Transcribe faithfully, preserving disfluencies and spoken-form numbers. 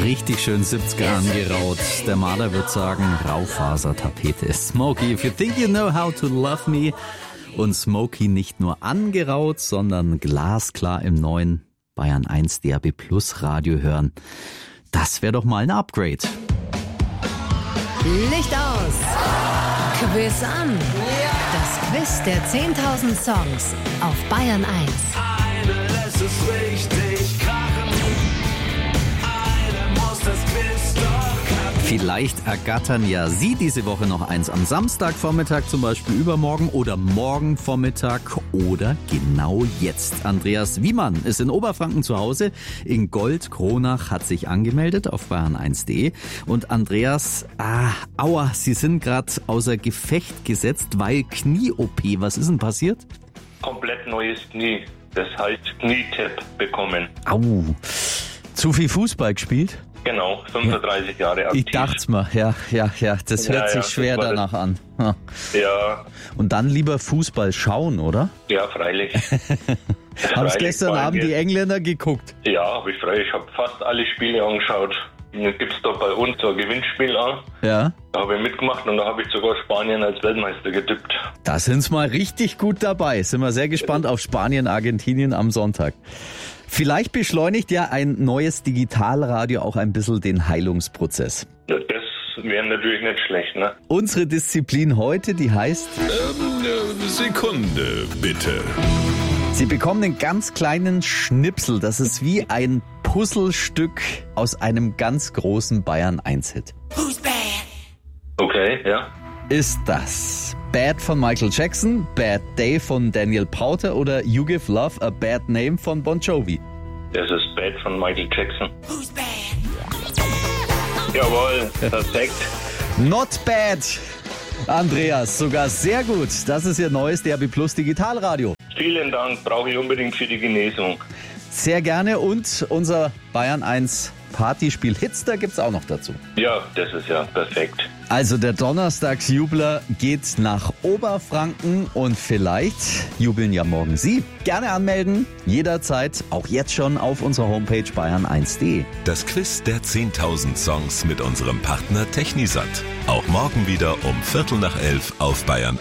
Richtig schön siebziger angeraut. Der Maler wird sagen, Raufasertapete. Smokey, if you think you know how to love me. Und Smokey nicht nur angeraut, sondern glasklar im neuen Bayern eins D A B Plus Radio hören. Das wäre doch mal ein Upgrade. Licht aus! Quiz an! Das Quiz der zehntausend Songs auf Bayern eins. Eine lässt es richtig krachen. Eine muss das Quiz doch kapieren. Vielleicht ergattern ja Sie diese Woche noch eins am Samstagvormittag, zum Beispiel übermorgen oder morgen Vormittag oder genau jetzt. Andreas Wiemann ist in Oberfranken zu Hause. In Gold-Kronach hat sich angemeldet auf bayern eins punkt de. Und Andreas, ah, aua, Sie sind gerade außer Gefecht gesetzt, weil Knie-O P. Was ist denn passiert? Komplett neues Knie. Das heißt Knietap bekommen. Au, zu viel Fußball gespielt? Genau, fünfunddreißig ja. Jahre aktiv. Ich dacht's mir, ja, ja, ja, das hört Ja, sich ja, schwer das war danach an. Ja. Ja, Und dann lieber Fußball schauen, oder? ja, freilich. Haben Freilich, gestern vor allem Abend die jetzt- Engländer geguckt? Ja, habe ich freilich. Ich habe fast alle Spiele angeschaut. Dann gibt's da bei uns so ein Gewinnspiel an. Ja. Da habe ich mitgemacht und da habe ich sogar Spanien als Weltmeister getippt. Da sind's mal richtig gut dabei. Sind wir sehr gespannt auf Spanien, Argentinien am Sonntag. Vielleicht beschleunigt ja ein neues Digitalradio auch ein bisschen den Heilungsprozess. Ja, das wäre natürlich nicht schlecht, ne? Unsere Disziplin heute, die heißt, Ähm, äh, Sekunde, bitte. Sie bekommen einen ganz kleinen Schnipsel. Das ist wie ein Puzzlestück aus einem ganz großen Bayern eins Hit. Okay, ja. Ist das Bad von Michael Jackson, Bad Day von Daniel Powter oder You Give Love a Bad Name von Bon Jovi? Das ist Bad von Michael Jackson. Jawohl, perfekt. Not bad. Andreas, sogar sehr gut. Das ist Ihr neues D A B Plus Digitalradio. Vielen Dank, brauche ich unbedingt für die Genesung. Sehr gerne und unser Bayern eins Partyspiel Hitster gibt's auch noch dazu. Ja, das ist ja perfekt. Also der Donnerstagsjubler geht nach Oberfranken und vielleicht jubeln ja morgen Sie. Gerne anmelden, jederzeit, auch jetzt schon auf unserer Homepage bayern eins punkt de. Das Quiz der zehntausend Songs mit unserem Partner Technisat. Auch morgen wieder um Viertel nach elf auf Bayern